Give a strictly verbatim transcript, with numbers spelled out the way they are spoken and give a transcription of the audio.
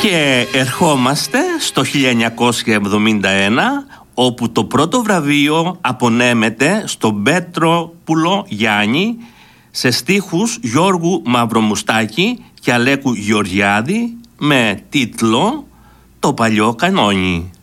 Και ερχόμαστε στο χίλια εννιακόσια εβδομήντα ένα, όπου το πρώτο βραβείο απονέμεται στον Πέτροπουλο Γιάννη σε στίχους Γιώργου Μαυρομουστάκη και Αλέκου Γεωργιάδη με τίτλο «Το παλιό κανόνι».